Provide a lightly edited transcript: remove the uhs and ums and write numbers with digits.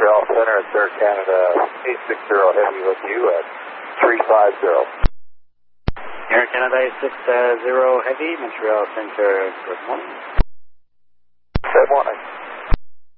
Montreal Center, it's Air Canada 860 Heavy with you at 350. Air Canada 860 Heavy, Montreal Center, good morning.